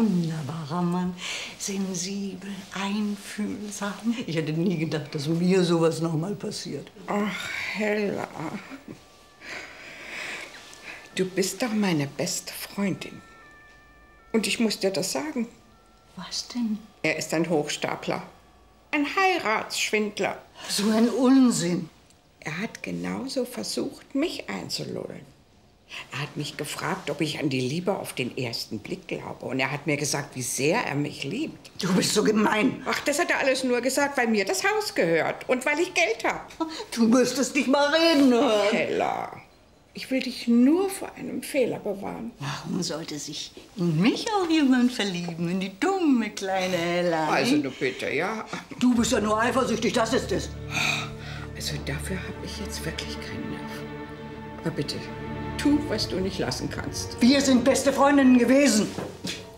wunderbarer Mann. Sensibel, einfühlsam. Ich hätte nie gedacht, dass mir sowas noch mal passiert. Ach, Hella. Du bist doch meine beste Freundin. Und ich muss dir das sagen. Was denn? Er ist ein Hochstapler. Ein Heiratsschwindler. So ein Unsinn. Er hat genauso versucht, mich einzulullen. Er hat mich gefragt, ob ich an die Liebe auf den ersten Blick glaube. Und er hat mir gesagt, wie sehr er mich liebt. Du bist so gemein. Ach, das hat er alles nur gesagt, weil mir das Haus gehört und weil ich Geld habe. Du müsstest dich mal reden hören. Hella, ich will dich nur vor einem Fehler bewahren. Warum sollte sich in mich auch jemand verlieben? In die dumme kleine Hella? Also, du bitte, ja. Du bist ja nur eifersüchtig, das ist es. Also, dafür habe ich jetzt wirklich keinen Nerv. Aber bitte, tu, was du nicht lassen kannst. Wir sind beste Freundinnen gewesen.